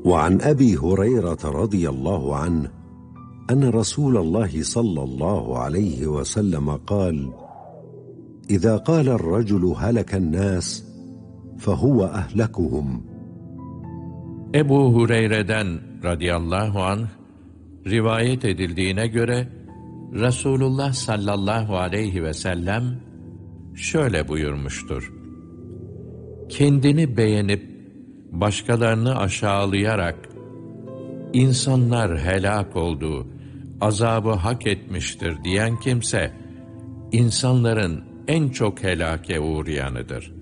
وعن أبي هريرة رضي الله عنه أن رسول الله صلى الله عليه وسلم قال: إذا قال الرجل هلك الناس فهو أهلكهم. Ebu Hureyre'den radıyallahu anh rivayet edildiğine göre Resulullah sallallahu aleyhi ve sellem şöyle buyurmuştur: kendini beğenip başkalarını aşağılayarak insanlar helak oldu, azabı hak etmiştir diyen kimse insanların en çok helake uğrayanıdır.